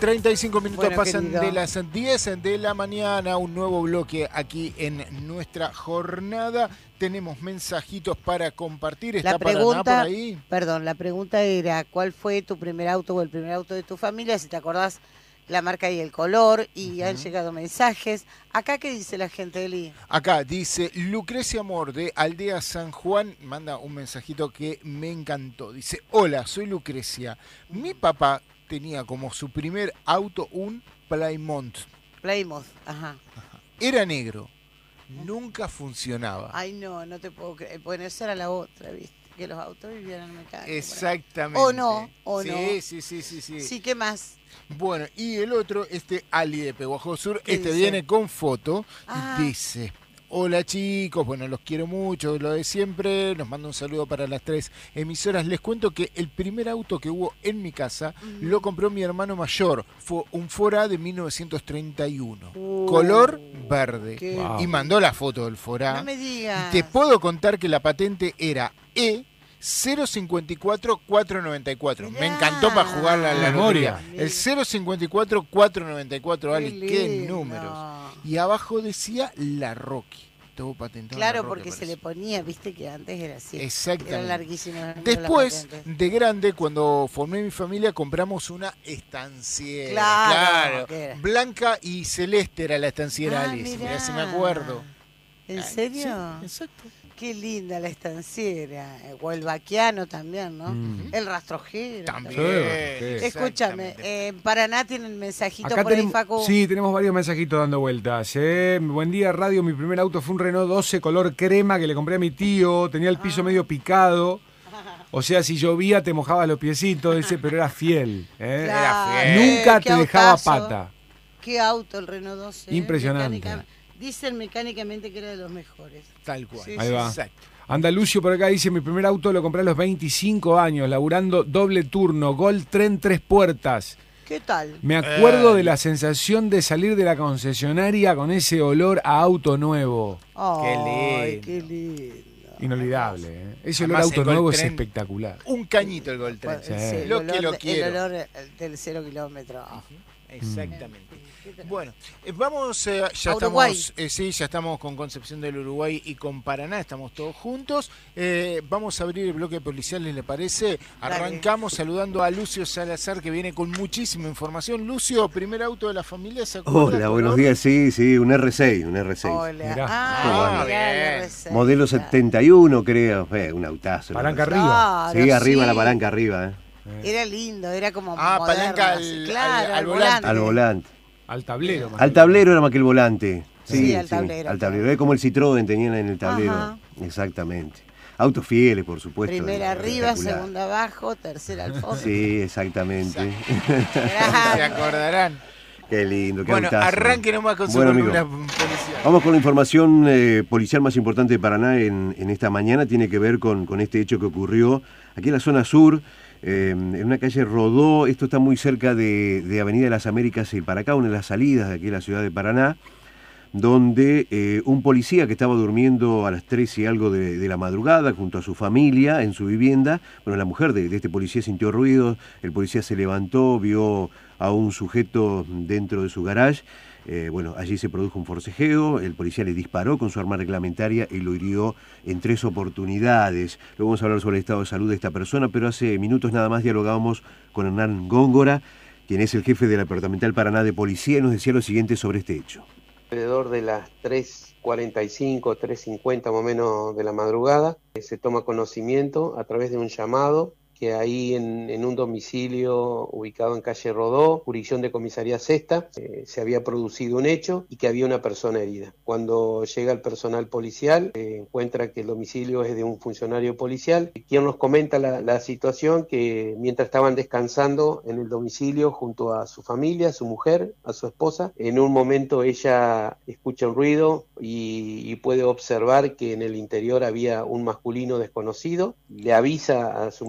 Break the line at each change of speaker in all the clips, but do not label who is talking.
35 minutos pasan
querido,
de las 10 de la mañana, un nuevo bloque aquí en nuestra jornada. Tenemos mensajitos para compartir. ¿Está Paraná por ahí?
Perdón, la pregunta era, ¿cuál fue tu primer auto o el primer auto de tu familia? Si te acordás la marca y el color, y han llegado mensajes. ¿Acá qué dice la gente, Eli?
Acá dice Lucrecia Amor de Aldea San Juan, manda un mensajito que me encantó. Dice, hola, soy Lucrecia. Mi papá tenía como su primer auto un Plymouth.
Plymouth, ajá.
Era negro, nunca funcionaba.
Ay, no te puedo creer. Bueno, esa era la otra, ¿viste? Que los autos vivían en mecánica.
Exactamente.
O no.
Sí.
Sí, ¿qué más?
Bueno, y el otro, Ali de Peguajó Sur,
dice?
viene con foto.
Ah.
Dice, hola chicos, bueno, los quiero mucho, lo de siempre. Nos manda un saludo para las 3 emisoras. Les cuento que el primer auto que hubo en mi casa lo compró mi hermano mayor. Fue un Fora de 1931. Color verde.
Wow.
Y mandó la foto del Fora.
No me digas.
Y te puedo contar que la patente era E054494. Me encantó para jugar la memoria. El 054494, Ali, qué números. Y abajo decía La Rocky. Todo patentado.
Claro,
Rocky,
porque
parece.
se le ponía, viste que antes era así.
Exactamente.
Era larguísimo.
Después, de grande, cuando formé mi familia, compramos una estanciera.
Claro.
Blanca y celeste era la estanciera, Ali. Mirá si me acuerdo.
¿En serio?
Sí, exacto.
Qué linda la estanciera. O el vaquiano también, ¿no? El rastrojero.
También.
Escúchame, en Paraná tienen mensajito
Acá
por ahí, Facu.
Sí, tenemos varios mensajitos dando vueltas. Buen día, radio. Mi primer auto fue un Renault 12 color crema que le compré a mi tío. Tenía el piso medio picado. O sea, si llovía te mojabas los piecitos, pero era fiel.
Claro.
Era fiel.
Nunca te dejaba
autazo.
pata.
Qué auto el Renault 12.
Impresionante.
Dicen mecánicamente que era de los mejores.
Tal cual.
Sí,
Ahí va.
Exacto.
Andalucio por acá dice, mi primer auto lo compré a los 25 años, laburando doble turno, Gol Tren 3 puertas.
¿Qué tal?
Me acuerdo de la sensación de salir de la concesionaria con ese olor a auto nuevo.
Ay, qué lindo.
Inolvidable, ¿eh? Ese
Además,
olor a auto
el Gol
nuevo es
Tren,
espectacular.
Un cañito el Gol Tren.
Sí,
Lo que lo
el
quiero.
olor del 0 kilómetro.
Exactamente. Bueno, vamos, ya estamos con Concepción del Uruguay y con Paraná, estamos todos juntos. Vamos a abrir el bloque policial, ¿le parece? Arrancamos saludando a Lucio Salazar, que viene con muchísima información. Lucio, primer auto de la familia, ¿se acuerda?
Hola, buenos días, sí, un R6, un R6.
Hola.
Bien.
Modelo 71, creo, un autazo.
Palanca arriba.
Sí, arriba, la palanca arriba.
Era lindo, era como
palanca
al
volante.
Al volante.
Al tablero.
Al tablero era más que el volante.
Sí, al tablero.
Al tablero. Es como el Citroën tenían en el tablero.
Ajá.
Exactamente. Autos fieles, por supuesto.
Primera arriba, segunda abajo, tercera al fondo.
Sí, exactamente.
Se acordarán.
Qué lindo, qué
Bueno,
autazo.
arranque nomás con su columna policial.
Vamos con la información policial más importante de Paraná en esta mañana. Tiene que ver con este hecho que ocurrió aquí en la zona sur. En una calle Rodó, esto está muy cerca de Avenida de las Américas y para acá, una de las salidas de aquí de la ciudad de Paraná, donde un policía que estaba durmiendo a las 3 y algo de la madrugada junto a su familia en su vivienda, bueno, la mujer de este policía sintió ruido, el policía se levantó, vio a un sujeto dentro de su garage. Allí se produjo un forcejeo, el policía le disparó con su arma reglamentaria y lo hirió en 3 oportunidades. Luego vamos a hablar sobre el estado de salud de esta persona, pero hace minutos nada más dialogábamos con Hernán Góngora, quien es el jefe de la Departamental Paraná de Policía, y nos decía lo siguiente sobre este hecho.
Alrededor de las 3:45, 3:50 más o menos de la madrugada, se toma conocimiento a través de un llamado que ahí en un domicilio ubicado en calle Rodó, jurisdicción de comisaría Sexta, se había producido un hecho y que había una persona herida. Cuando llega el personal policial, encuentra que el domicilio es de un funcionario policial, quien nos comenta la situación, que mientras estaban descansando en el domicilio junto a su familia, a su mujer, a su esposa, en un momento ella escucha un ruido y puede observar que en el interior había un masculino desconocido, le avisa a su marido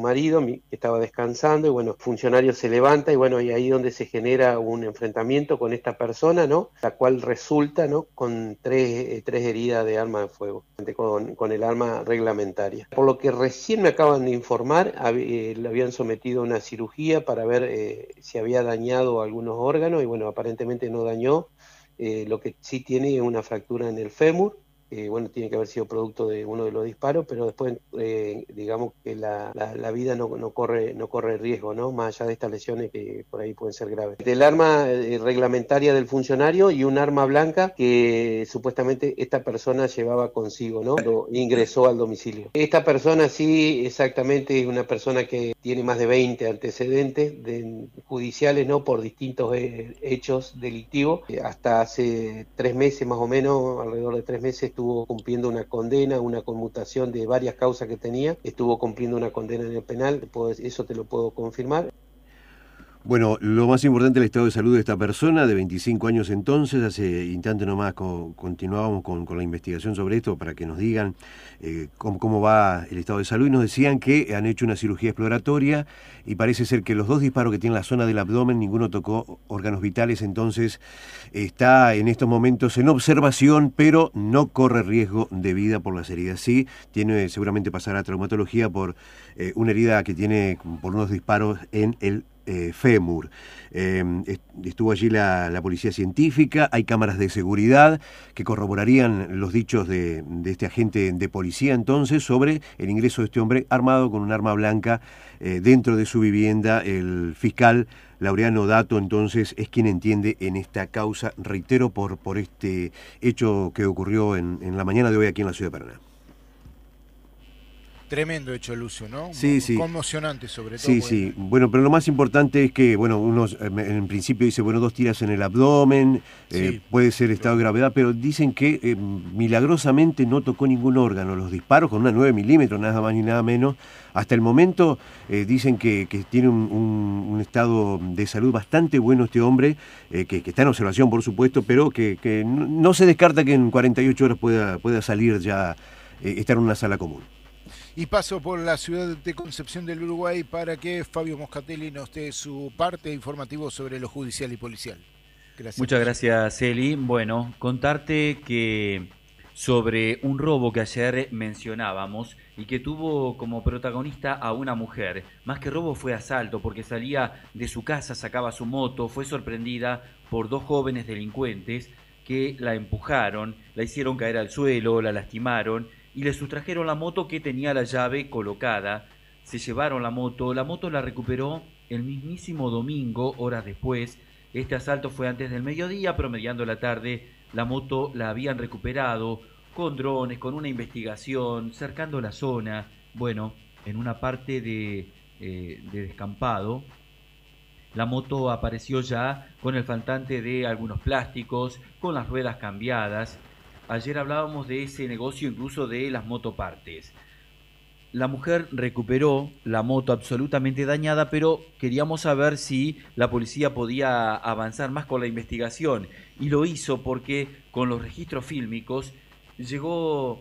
turno, que estaba descansando, y bueno, el funcionario se levanta y bueno, y ahí donde se genera un enfrentamiento con esta persona, ¿no? La cual resulta, ¿no?, con tres heridas de arma de fuego, con el arma reglamentaria. Por lo que recién me acaban de informar, le habían sometido a una cirugía para ver si había dañado algunos órganos, y bueno, aparentemente no dañó. Lo que sí tiene es una fractura en el fémur. Bueno, tiene que haber sido producto de uno de los disparos, pero después digamos que la vida no corre riesgo, ¿no? Más allá de estas lesiones que por ahí pueden ser graves. Del arma reglamentaria del funcionario y un arma blanca que supuestamente esta persona llevaba consigo, ¿no?, cuando ingresó al domicilio. Esta persona sí, exactamente, es una persona que tiene más de 20 antecedentes judiciales, ¿no?, por distintos hechos delictivos. Hasta hace 3 meses más o menos, alrededor de 3 meses, estuvo cumpliendo una condena, una conmutación de varias causas que tenía, estuvo cumpliendo una condena en el penal, eso te lo puedo confirmar.
Bueno, lo más importante es el estado de salud de esta persona, de 25 años entonces. Hace instante nomás continuábamos con la investigación sobre esto para que nos digan cómo va el estado de salud, y nos decían que han hecho una cirugía exploratoria y parece ser que los 2 disparos que tiene en la zona del abdomen, ninguno tocó órganos vitales, entonces está en estos momentos en observación, pero no corre riesgo de vida por las heridas. Sí, seguramente pasará a traumatología por una herida que tiene por unos disparos en el fémur. Estuvo allí la policía científica, hay cámaras de seguridad que corroborarían los dichos de este agente de policía entonces sobre el ingreso de este hombre armado con un arma blanca dentro de su vivienda. El fiscal Laureano Dato entonces es quien entiende en esta causa, reitero, por este hecho que ocurrió en la mañana de hoy aquí en la ciudad de Paraná.
Tremendo hecho, Lucio, ¿no?
Sí, sí.
Conmocionante sobre todo.
Sí, sí. Bueno, pero lo más importante es que, bueno, uno en principio dice, bueno, 2 tiras en el abdomen, sí, puede ser estado de gravedad, pero dicen que milagrosamente no tocó ningún órgano. Los disparos con una 9 milímetros, nada más ni nada menos. Hasta el momento dicen que tiene un estado de salud bastante bueno este hombre, que está en observación, por supuesto, pero que no se descarta que en 48 horas pueda salir ya, estar en una sala común.
Y paso por la ciudad de Concepción del Uruguay para que Fabio Moscatelli nos dé su parte informativo sobre lo judicial y policial. Gracias.
Muchas gracias, Eli. Bueno, contarte que sobre un robo que ayer mencionábamos y que tuvo como protagonista a una mujer. Más que robo fue asalto, porque salía de su casa, sacaba su moto, fue sorprendida por 2 jóvenes delincuentes que la empujaron, la hicieron caer al suelo, la lastimaron y le sustrajeron la moto que tenía la llave colocada. Se llevaron la moto la recuperó el mismísimo domingo, horas después. Este asalto fue antes del mediodía, promediando la tarde. La moto la habían recuperado con drones, con una investigación, cercando la zona. Bueno, en una parte de descampado, la moto apareció ya con el faltante de algunos plásticos, con las ruedas cambiadas. Ayer hablábamos de ese negocio, incluso de las motopartes. La mujer recuperó la moto absolutamente dañada, pero queríamos saber si la policía podía avanzar más con la investigación. Y lo hizo porque con los registros fílmicos llegó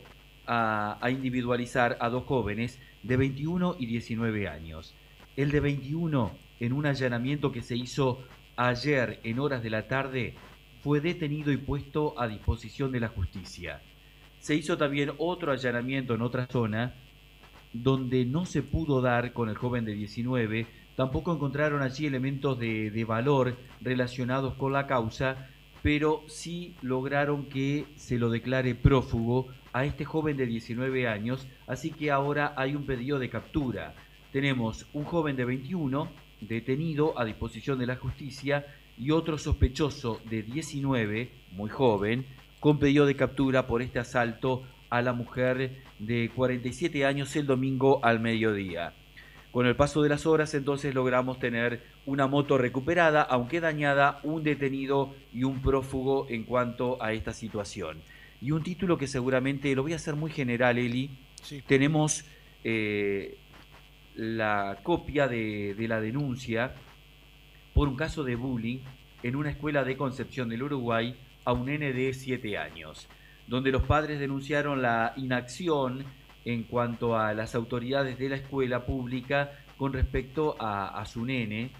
a individualizar a 2 jóvenes de 21 y 19 años. El de 21, en un allanamiento que se hizo ayer en horas de la tarde, fue detenido y puesto a disposición de la justicia. Se hizo también otro allanamiento en otra zona, donde no se pudo dar con el joven de 19, tampoco encontraron allí elementos de valor relacionados con la causa, pero sí lograron que se lo declare prófugo a este joven de 19 años, así que ahora hay un pedido de captura. Tenemos un joven de 21 detenido a disposición de la justicia y otro sospechoso de 19, muy joven, con pedido de captura por este asalto a la mujer de 47 años el domingo al mediodía. Con el paso de las horas entonces logramos tener una moto recuperada, aunque dañada, un detenido y un prófugo en cuanto a esta situación. Y un título que seguramente, lo voy a hacer muy general, Eli, sí. Tenemos la copia de la denuncia por un caso de bullying en una escuela de Concepción del Uruguay a un nene de 7 años, donde los padres denunciaron la inacción en cuanto a las autoridades de la escuela pública con respecto a su nene.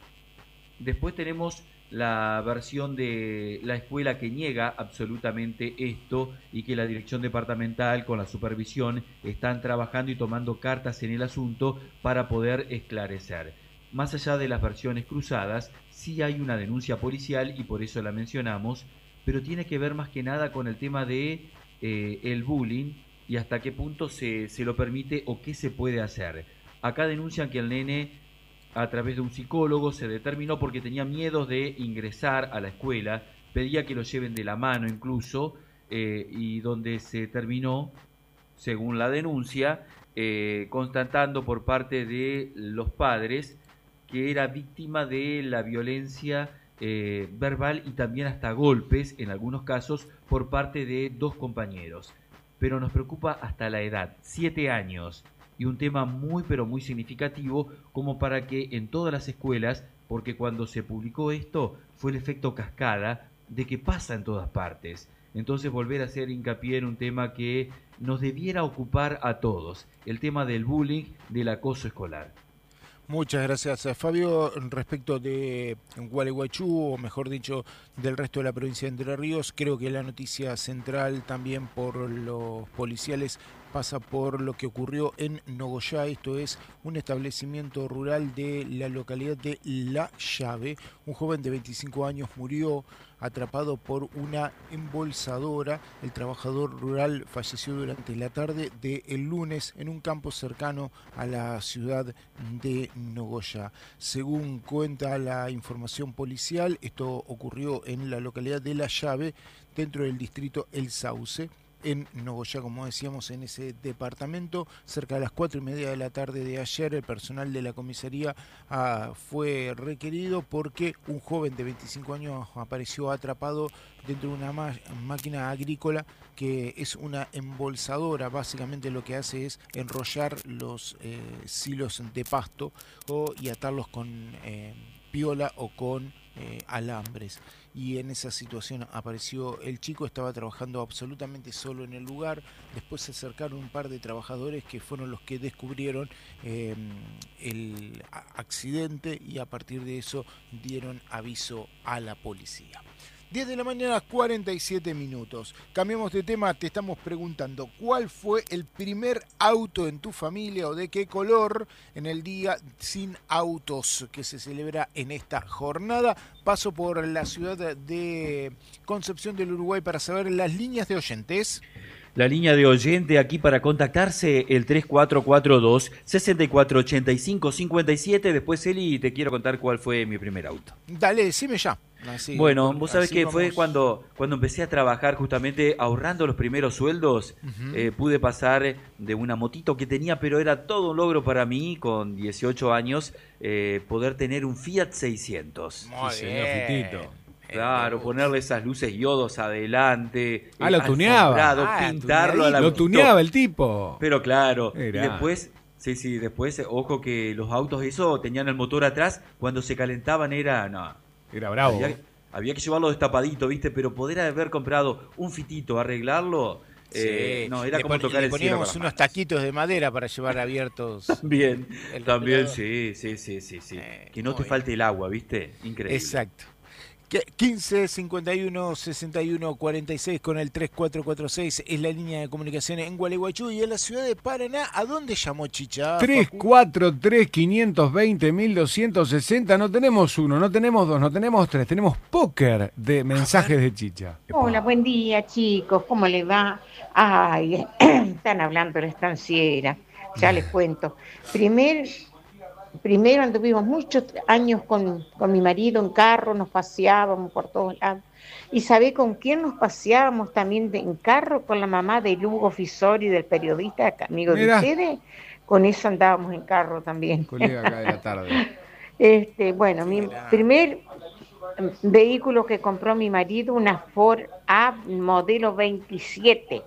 Después tenemos la versión de la escuela que niega absolutamente esto y que la dirección departamental con la supervisión están trabajando y tomando cartas en el asunto para poder esclarecer. Más allá de las versiones cruzadas, sí hay una denuncia policial y por eso la mencionamos, pero tiene que ver más que nada con el tema de el bullying y hasta qué punto se lo permite o qué se puede hacer. Acá denuncian que el nene, a través de un psicólogo, se determinó porque tenía miedos de ingresar a la escuela, pedía que lo lleven de la mano incluso, y donde se terminó, según la denuncia, constatando por parte de los padres que era víctima de la violencia verbal y también hasta golpes, en algunos casos, por parte de 2 compañeros. Pero nos preocupa hasta la edad, 7 años. Y un tema muy pero muy significativo como para que en todas las escuelas, porque cuando se publicó esto fue el efecto cascada de que pasa en todas partes. Entonces volver a hacer hincapié en un tema que nos debiera ocupar a todos, el tema del bullying, del acoso escolar.
Muchas gracias, Fabio. Respecto de Gualeguaychú, o mejor dicho, del resto de la provincia de Entre Ríos, creo que la noticia central también por los policiales pasa por lo que ocurrió en Nogoyá. Esto es un establecimiento rural de la localidad de La Llave. Un joven de 25 años murió atrapado por una embolsadora. El trabajador rural falleció durante la tarde del lunes en un campo cercano a la ciudad de Nogoyá. Según cuenta la información policial, esto ocurrió en la localidad de La Llave, dentro del distrito El Sauce, en Nogoyá, como decíamos, en ese departamento. Cerca de las 4:30 de la tarde de ayer, el personal de la comisaría fue requerido porque un joven de 25 años apareció atrapado dentro de una máquina agrícola que es una embolsadora. Básicamente lo que hace es enrollar los silos de pasto y atarlos con piola o con alambres. Y en esa situación apareció el chico, estaba trabajando absolutamente solo en el lugar. Después se acercaron un par de trabajadores que fueron los que descubrieron el accidente y a partir de eso dieron aviso a la policía. 10 de la mañana, 47 minutos. Cambiamos de tema, te estamos preguntando ¿cuál fue el primer auto en tu familia o de qué color en el Día Sin Autos que se celebra en esta jornada? Paso por la ciudad de Concepción del Uruguay para saber las líneas de oyentes.
La línea de oyente aquí para contactarse, el 3442-6485-57. Después, Eli, te quiero contar cuál fue mi primer auto.
Dale, decime ya. Así,
bueno, vos sabés que
vamos.
Fue cuando empecé a trabajar justamente ahorrando los primeros sueldos. Pude pasar de una motito que tenía, pero era todo un logro para mí, con 18 años, poder tener un Fiat 600.
Muy bien.
Claro, ponerle esas luces yodos adelante.
Lo tuneaba.
Pintarlo a la
Lo tuneaba el tipo.
Pero claro,
Era.
Y después, después, ojo que los autos eso tenían el motor atrás, cuando se calentaban era
bravo.
Había que llevarlo destapadito, ¿viste? Pero poder haber comprado un fitito, arreglarlo, era como tocar el cielo.
Poníamos unos taquitos de madera para llevar abiertos.
También, sí. Que no te falte el agua, ¿viste? Increíble.
Exacto. 15 51 61 46 con el 3446 es la línea de comunicación en Gualeguaychú y en la ciudad de Paraná. ¿A dónde llamó Chicha?
343 520 1260. No tenemos uno, no tenemos dos, no tenemos tres. Tenemos póker de mensajes de Chicha.
Hola, buen día, chicos. ¿Cómo les va? Ay, están hablando de la estanciera. Ya les cuento. Primero anduvimos muchos años con mi marido en carro, nos paseábamos por todos lados. ¿Y sabés con quién nos paseábamos también en carro? Con la mamá de Lugo Fisori, del periodista, amigo de ustedes. Con eso andábamos en carro también.
Colega acá de la tarde.
Bueno, mi primer vehículo que compró mi marido, una Ford A modelo 27.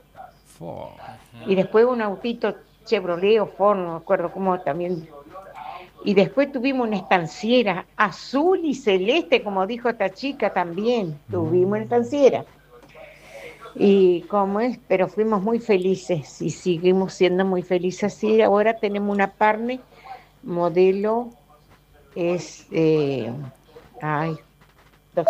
Y después un autito Chevrolet o Ford, no me acuerdo cómo también. Y después tuvimos una estanciera azul y celeste, como dijo esta chica también. Tuvimos una estanciera. Y pero fuimos muy felices y seguimos siendo muy felices. Sí, ahora tenemos una Parne modelo es 12.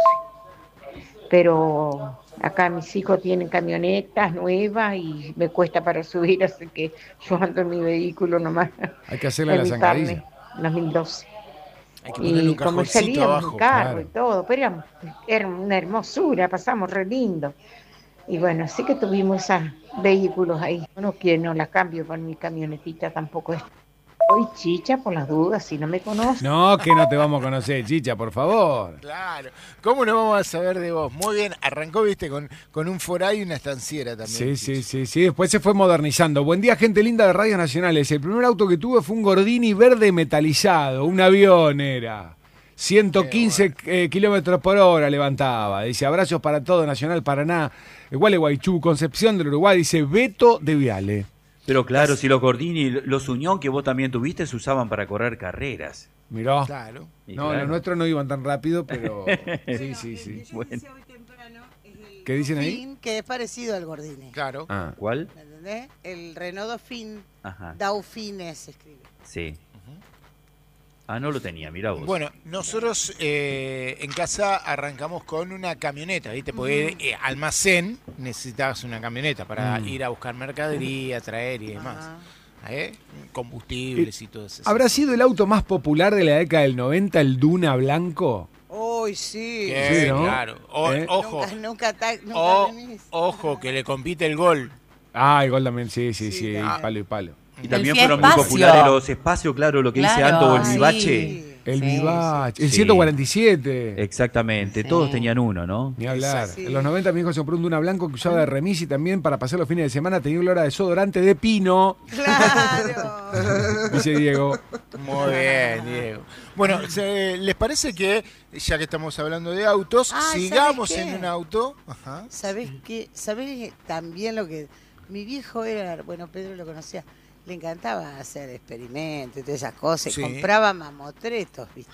Pero acá mis hijos tienen camionetas nuevas y me cuesta para subir, así que yo ando en mi vehículo nomás.
Hay que hacerle la zancadilla.
2012.
Hay que ponerle un
Y como
cajoncito
salíamos
abajo.
en carro
claro.
y todo, pero era una hermosura, pasamos re lindo. Y bueno, sí que tuvimos esos vehículos ahí. No que no la cambio por mi camionetita tampoco es. Soy Chicha por las dudas, si no me conoces.
No, que no te vamos a conocer, Chicha, por favor.
Claro. ¿Cómo no vamos a saber de vos? Muy bien, arrancó, viste, con un forá y una estanciera también.
Sí. Después se fue modernizando. Buen día, gente linda de Radios Nacionales. El primer auto que tuve fue un Gordini verde metalizado. Un avión era. 115 kilómetros por hora levantaba. Dice, abrazos para todo, Nacional Paraná, Gualeguaychú, Concepción del Uruguay. Dice, Beto de Viale.
Pero claro, si los Gordini, los Unión que vos también tuviste, se usaban para correr carreras.
Mirá.
Claro.
Y
No,
claro.
los nuestros no iban tan rápido, pero sí.
Bueno.
¿Qué dicen ahí?
Dauphine, que es parecido al Gordini.
Claro.
Ah.
¿Cuál?
¿Me entendés? El Renault Dauphine,
Ajá,
Dauphine se escribe.
sí. Ah, no lo tenía, mirá vos.
Bueno, nosotros en casa arrancamos con una camioneta, ¿viste? Porque almacén necesitabas una camioneta para ir a buscar mercadería, traer y demás. Combustibles y todo eso.
¿Habrá sido el auto más popular de la década del 90, el Duna blanco?
Uy, sí.
Sí, ¿no?
Claro. Ojo,
Nunca venís.
ojo, que le compite el Gol.
Ah, el Gol también, sí,
también.
palo y palo.
Y también
Fiat
fueron muy
Espacio.
populares los espacios, claro, lo que dice
Claro,
Anto o el
sí.
Vivache.
El
Sí,
Vivace, el
sí.
147.
Exactamente,
Sí.
todos tenían uno, ¿no?
Ni hablar.
Exacto.
En los 90 mi hijo se compró un Duna blanco que usaba de remis y también para pasar los fines de semana tenía olor a desodorante de pino,
Claro.
dice Diego.
Muy bien, Diego. Bueno, ¿les parece que, ya que estamos hablando de autos,
Ay,
sigamos
¿sabes qué?
en un auto? Ajá.
¿Sabés qué? ¿Sabés también lo que mi viejo era? Bueno, Pedro lo conocía. Le encantaba hacer experimentos y todas esas cosas.
Sí.
Compraba mamotretos, ¿viste?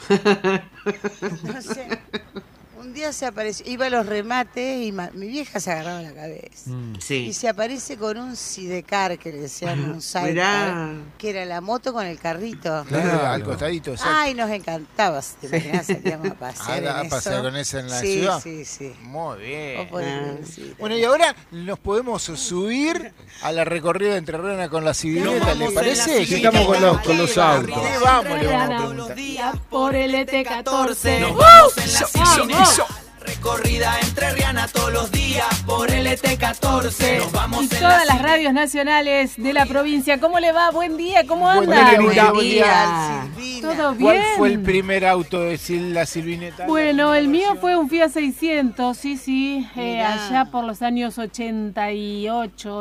No sé. Un día se apareció, iba a los remates y mi vieja se agarraba la cabeza. Y
Sí.
se aparece con un sidecar, que le decían un sidecar,
Mirá.
que era la moto con el carrito.
Claro, al costadito, exacto.
Ay, nos encantaba. ¿Te imaginas? Salíamos a pasear
A
en
pasear
eso.
con esa en la
Sí,
ciudad.
sí.
Muy bien.
Vos podés decir.
Bueno, y ahora nos podemos subir a la recorrida entre Renana con la civileta, ¿les parece?
Sí, estamos con los autos.
Vamos, le vamos a
Todos
preguntar.
los días por el ET14. Nos
¡Vamos!
vamos en la civil. Recorrida entre Riana todos los días por el ET14. Nos vamos
Y
en la
todas las
civil.
radios nacionales de la provincia. ¿Cómo le va? Buen día, ¿cómo
Buen
anda?
día, Nenita.
Buen día.
Silvina.
¿Todo
¿Cuál
bien?
fue el primer auto de la Silvineta?
Bueno, el mío fue un Fiat 600, sí,
Mirá.
allá por los años 88,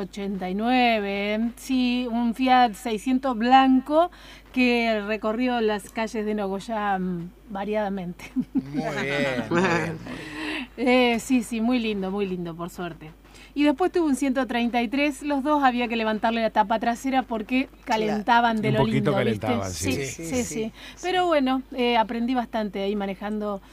89, sí, un Fiat 600 blanco que recorrió las calles de Nogoyá variadamente.
Muy bien, muy bien.
Sí, muy lindo, por suerte. Y después tuve un 133, los dos había que levantarle la tapa trasera porque calentaban de
Un
lo
poquito
lindo, ¿viste?
calentaban,
Sí,
sí.
sí. Pero bueno, aprendí bastante ahí manejando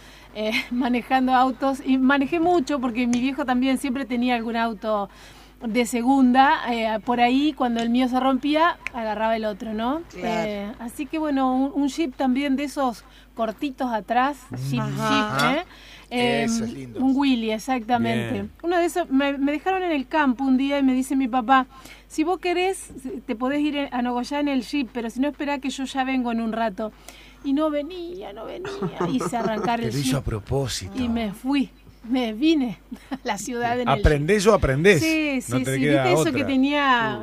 autos y manejé mucho porque mi viejo también siempre tenía algún auto de segunda, por ahí cuando el mío se rompía agarraba el otro, ¿no?
Claro.
Así que bueno, un Jeep también de esos cortitos atrás, Jeep,
Ajá. Eso es lindo.
un Willy, exactamente.
Bien.
Uno de esos, me dejaron en el campo un día y me dice mi papá, si vos querés, te podés ir a Nogoyá en el Jeep, pero si no, esperá que yo ya vengo en un rato. Y no venía, hice arrancar el
Te lo hizo a
Jeep
propósito.
y me vine a la ciudad en el Jeep.
¿Aprendés o aprendés?
Sí,
No te
sí.
queda
Viste eso
otra.
que tenía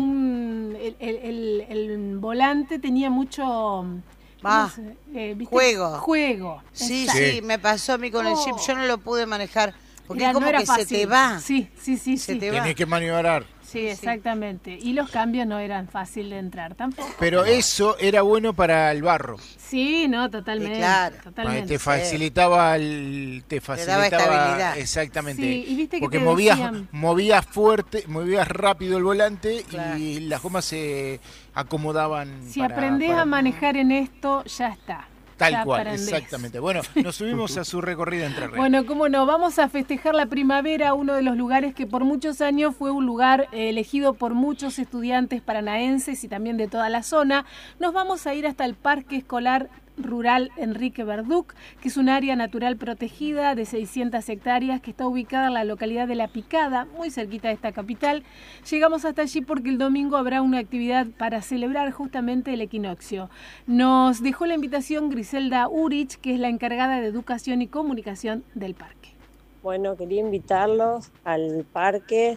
el volante tenía mucho
Ah,
¿cómo ¿viste?
juego.
Juego.
Sí,
Exacto.
sí, me pasó a mí con el Jeep. Yo no lo pude manejar porque
Era-
como
no era
que
fácil.
se te va.
Sí.
Se te va.
Tenés que maniobrar.
Sí, exactamente. Y los cambios no eran fácil de entrar tampoco.
Pero eso era bueno para el barro.
Sí, no, totalmente.
claro.
Totalmente.
Te facilitaba
daba estabilidad.
Exactamente.
Sí, y viste que
porque
te
movías
decían-
movías rápido el volante
Claro.
y las gomas se acomodaban.
Si
para-
aprendés
para-
a manejar en esto, ya está.
Tal cual, exactamente. Bueno, nos subimos a su recorrida Entre Ríos.
Bueno, cómo no, vamos a festejar la primavera, uno de los lugares que por muchos años fue un lugar elegido por muchos estudiantes paranaenses y también de toda la zona. Nos vamos a ir hasta el Parque Escolar Rural Enrique Verduc, que es un área natural protegida de 600 hectáreas que está ubicada en la localidad de La Picada, muy cerquita de esta capital. Llegamos hasta allí porque el domingo habrá una actividad para celebrar justamente el equinoccio. Nos dejó la invitación Griselda Urich, que es la encargada de Educación y Comunicación del parque.
Bueno, quería invitarlos al parque.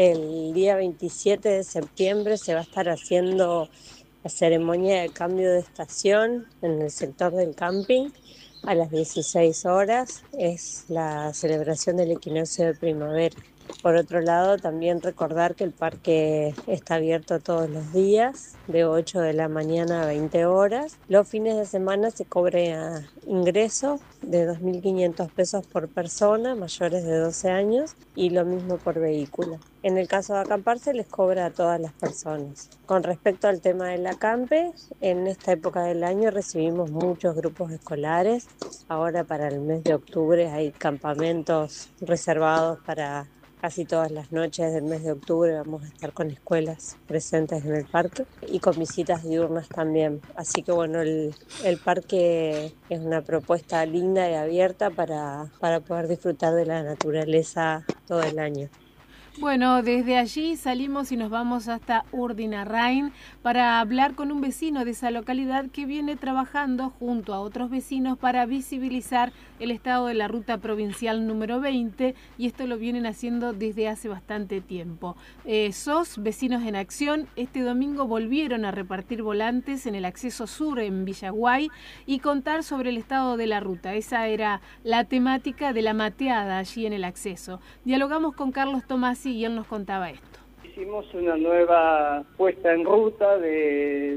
El día 27 de septiembre se va a estar haciendo la ceremonia de cambio de estación en el sector del camping a las 16 horas. Es la celebración del equinoccio de primavera. Por otro lado, también recordar que el parque está abierto todos los días, de 8 de la mañana a 20 horas. Los fines de semana se cobra ingreso de 2.500 pesos por persona, mayores de 12 años, y lo mismo por vehículo. En el caso de acampar se les cobra a todas las personas. Con respecto al tema del acampe, en esta época del año recibimos muchos grupos escolares. Ahora para el mes de octubre hay campamentos reservados para casi todas las noches del mes de octubre. Vamos a estar con escuelas presentes en el parque y con visitas diurnas también. Así que bueno, el parque es una propuesta linda y abierta para poder disfrutar de la naturaleza todo el año.
Bueno, desde allí salimos y nos vamos hasta Urdinarrain para hablar con un vecino de esa localidad que viene trabajando junto a otros vecinos para visibilizar el estado de la ruta provincial número 20, y esto lo vienen haciendo desde hace bastante tiempo. SOS, Vecinos en Acción, este domingo volvieron a repartir volantes en el acceso sur en Villaguay y contar sobre el estado de la ruta. Esa era la temática de la mateada allí en el acceso. Dialogamos con Carlos Tomás y él nos contaba esto.
Hicimos una nueva puesta en ruta de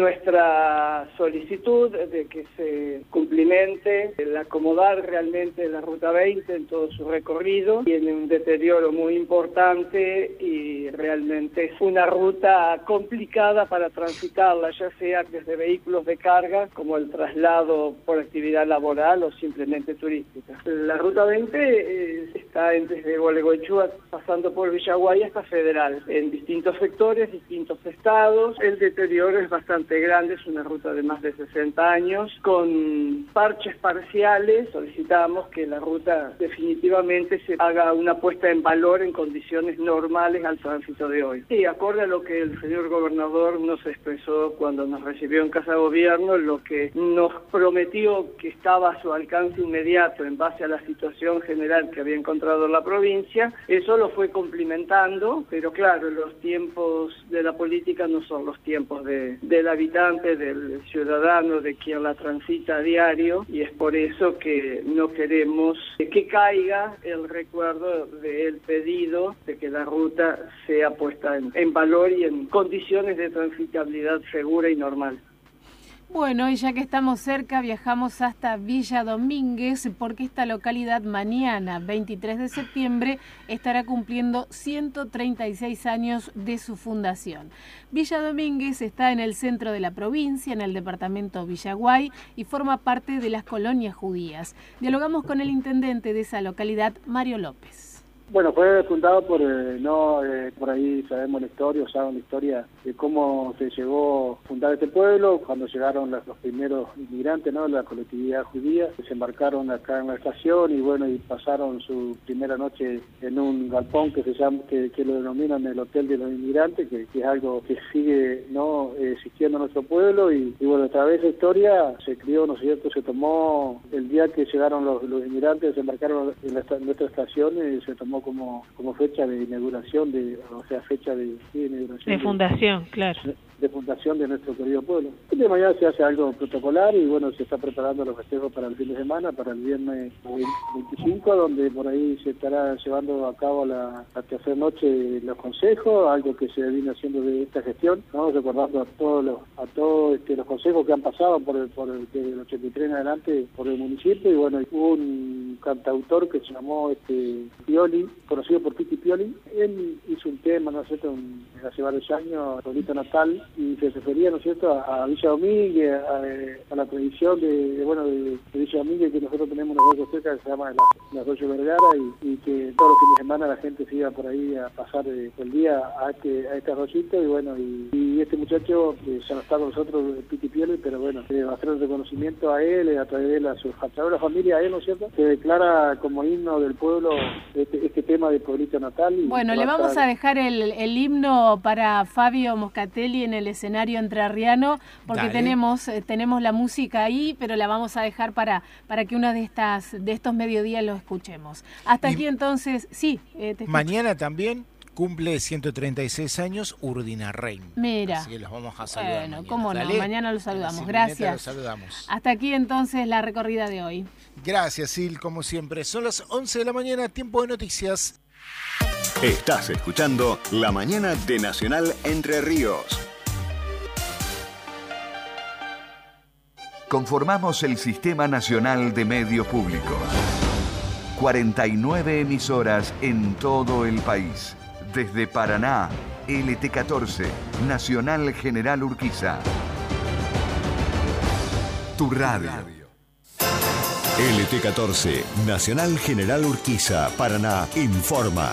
nuestra solicitud de que se cumplimente el acomodar realmente la Ruta 20 en todo su recorrido. Tiene un deterioro muy importante y realmente es una ruta complicada para transitarla, ya sea desde vehículos de carga como el traslado por actividad laboral o simplemente turística. La Ruta 20 está desde Gualeguaychú pasando por Villaguay hasta Federal, en distintos sectores, distintos estados. El deterioro es bastante grande, es una ruta de más de 60 años, con parches parciales. Solicitamos que la ruta definitivamente se haga una puesta en valor en condiciones normales al tránsito de hoy. Y acorde a lo que el señor gobernador nos expresó cuando nos recibió en Casa de Gobierno, lo que nos prometió que estaba a su alcance inmediato en base a la situación general que había encontrado la provincia, eso lo fue complementando, pero claro, los tiempos de la política no son los tiempos del habitante, del ciudadano, de quien la transita a diario, y es por eso que no queremos que caiga el recuerdo del pedido de que la ruta sea puesta en valor y en condiciones de transitabilidad segura y normal.
Bueno, y ya que estamos cerca, viajamos hasta Villa Domínguez, porque esta localidad mañana, 23 de septiembre, estará cumpliendo 136 años de su fundación. Villa Domínguez está en el centro de la provincia, en el departamento Villaguay, y forma parte de las colonias judías. Dialogamos con el intendente de esa localidad, Mario López.
Bueno, fue fundado por por ahí sabemos la historia, o saben la historia de cómo se llegó a fundar este pueblo, cuando llegaron los primeros inmigrantes, ¿no? La colectividad judía, se embarcaron acá en la estación y bueno, y pasaron su primera noche en un galpón que se llama, que lo denominan el Hotel de los Inmigrantes, que es algo que sigue no existiendo en nuestro pueblo, y bueno, a través de esa historia se crió, ¿no es cierto? Se tomó el día que llegaron los inmigrantes, se embarcaron en nuestra estación, y se tomó como fecha de inauguración, fecha de inauguración.
De fundación, claro.
De fundación de nuestro querido pueblo. El día de mañana se hace algo protocolar y bueno, se está preparando los festejos para el fin de semana, para el viernes 25, donde por ahí se estará llevando a cabo la tercera noche los consejos, algo que se viene haciendo de esta gestión, ¿no? Recordando a todos los consejos que han pasado desde el 83 en adelante por el municipio, y bueno, hubo un un cantautor que se llamó Pioli, conocido por Titi Pioli. Él hizo un tema, ¿no es cierto?, hace varios años, Pueblito Natal, y se refería, ¿no es cierto?, a Villa Domínguez, a la tradición de Villa Domínguez, que nosotros tenemos unos barrios cerca que se llama la Arroyo Vergara, y que todos los fines de semana la gente se iba por ahí a pasar el día a este arroyito, y este muchacho ya no está con nosotros, Titi Pioli, pero bueno, va a hacer un reconocimiento a él, a través de él, a través de la familia, a él, ¿no es cierto?, que declara como himno del pueblo este tema de Pueblito Natal.
Bueno, le vamos a dejar el himno para Fabio Moscatelli en el escenario entrerriano, porque tenemos la música ahí, pero la vamos a dejar para que uno de estos mediodías lo escuchemos. Hasta aquí entonces, sí.
Mañana también cumple 136 años Urdinarrain.
Mira.
Así que los vamos a saludar.
Bueno,
mañana.
cómo no,
Dale.
mañana los saludamos.
Sí,
Gracias.
los saludamos.
Hasta aquí entonces la recorrida de hoy.
Gracias, Sil, como siempre. Son las 11 de la mañana, tiempo de noticias.
Estás escuchando La Mañana de Nacional Entre Ríos. Conformamos el Sistema Nacional de Medios Públicos. 49 emisoras en todo el país. Desde Paraná, LT14, Nacional General Urquiza. Tu radio.
LT14, Nacional General Urquiza, Paraná, informa.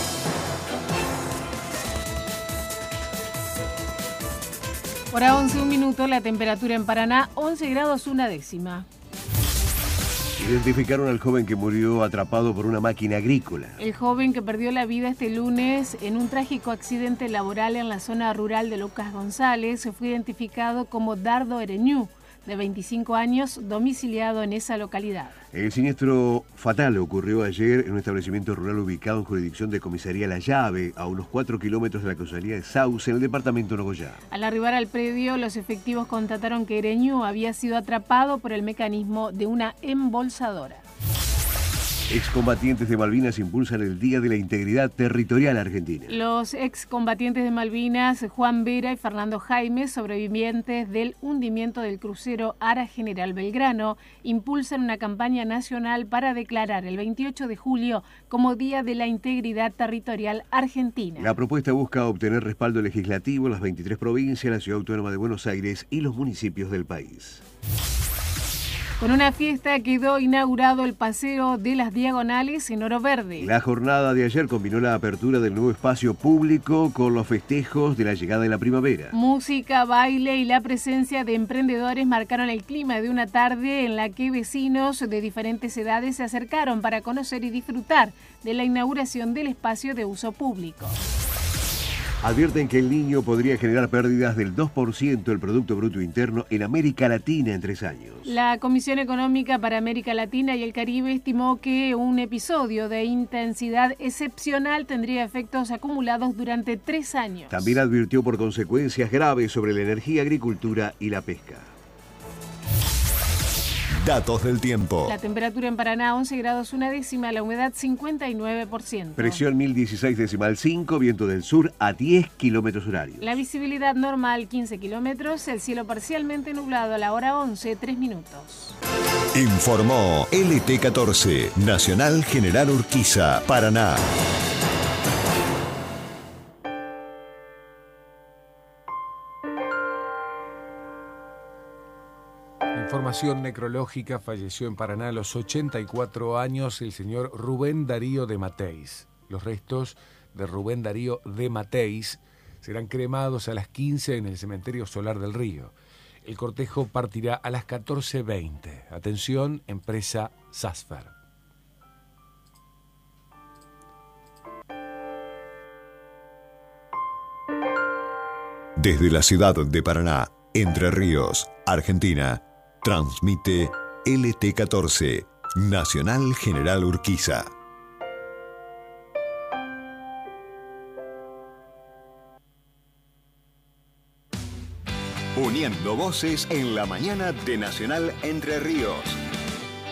Hora 11, 1 minuto, la temperatura en Paraná, 11 grados 1 décima.
Identificaron al joven que murió atrapado por una máquina agrícola.
El joven que perdió la vida este lunes en un trágico accidente laboral en la zona rural de Lucas González se fue identificado como Dardo Ereñú, de 25 años, domiciliado en esa localidad.
El siniestro fatal ocurrió ayer en un establecimiento rural ubicado en jurisdicción de Comisaría La Llave, a unos 4 kilómetros de la comisaría de Sauce, en el departamento de Nogoyá.
Al arribar al predio, los efectivos constataron que Ereñú había sido atrapado por el mecanismo de una embolsadora.
Excombatientes de Malvinas impulsan el Día de la Integridad Territorial Argentina.
Los excombatientes de Malvinas, Juan Vera y Fernando Jaime, sobrevivientes del hundimiento del crucero Ara General Belgrano, impulsan una campaña nacional para declarar el 28 de julio como Día de la Integridad Territorial Argentina.
La propuesta busca obtener respaldo legislativo en las 23 provincias, la Ciudad Autónoma de Buenos Aires y los municipios del país.
Con una fiesta quedó inaugurado el Paseo de las Diagonales en Oro Verde.
La jornada de ayer combinó la apertura del nuevo espacio público con los festejos de la llegada de la primavera.
Música, baile y la presencia de emprendedores marcaron el clima de una tarde en la que vecinos de diferentes edades se acercaron para conocer y disfrutar de la inauguración del espacio de uso público.
Advierten que el niño podría generar pérdidas del 2% del Producto Bruto Interno en América Latina en 3 años.
La Comisión Económica para América Latina y el Caribe estimó que un episodio de intensidad excepcional tendría efectos acumulados durante 3 años.
También advirtió por consecuencias graves sobre la energía, agricultura y la pesca.
Datos del tiempo.
La temperatura en Paraná 11 grados 1 décima, la humedad 59%.
Presión 1016,5, viento del sur a 10 kilómetros horarios.
La visibilidad normal 15 kilómetros, el cielo parcialmente nublado a la hora 11, 3 minutos.
Informó LT14, Nacional General Urquiza, Paraná.
Información necrológica: falleció en Paraná a los 84 años el señor Rubén Darío de Mateis. Los restos de Rubén Darío de Mateis serán cremados a las 15 en el cementerio Solar del Río. El cortejo partirá a las 14:20. Atención, empresa Sasfer.
Desde la ciudad de Paraná, Entre Ríos, Argentina, transmite LT14, Nacional General Urquiza. Uniendo voces en la mañana de Nacional Entre Ríos.